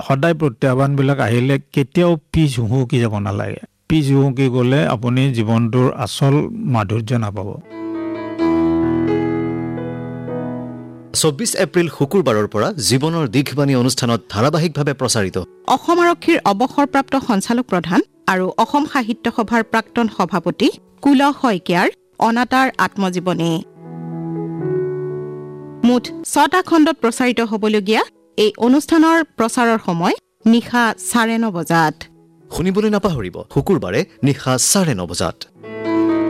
সদায় প্ৰত্যাহ্বানবিলাক আহিলে কেতিয়াও পিছ হুহুকি যাব নালাগে। পিছ হুহুকি গ'লে আপুনি জীৱনটোৰ আচল মাধুৰ্য নাপাব। 24 এপ্ৰিল শুকুৰবাৰৰ পৰা জীৱনৰ দীঘবাণী অনুষ্ঠানত ধাৰাবাহিকভাৱে প্ৰচাৰিত অসম আৰক্ষীৰ অৱসৰপ্ৰাপ্ত সঞ্চালক প্ৰধান আৰু অসম সাহিত্য সভাৰ প্ৰাক্তন সভাপতি কুল শইকীয়াৰ অনাতাঁৰ আত্মজীৱনী। মুঠ 6টা খণ্ডত প্ৰচাৰিত হ'বলগীয়া এই অনুষ্ঠানৰ প্ৰচাৰৰ সময় নিশা 9:30 বজাত। শুনিবলৈ নাপাহৰিব শুকুৰবাৰে নিশা 9:30 বজাত।